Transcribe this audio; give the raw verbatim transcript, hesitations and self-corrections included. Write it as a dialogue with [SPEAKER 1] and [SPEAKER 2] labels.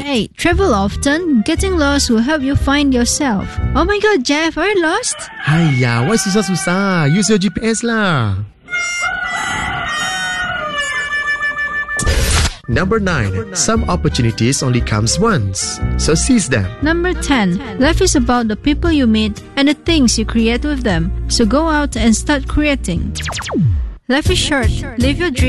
[SPEAKER 1] eight. Travel often. Getting lost will help you find yourself. Oh my god, Jeff, are you lost?
[SPEAKER 2] Haiya, why susah-susah? Use your G P S lah. Number nine. Some opportunities only comes once, so seize them.
[SPEAKER 1] Number ten. Life is about the people you meet and the things you create with them. So go out and start creating. Life is short. Live your dreams.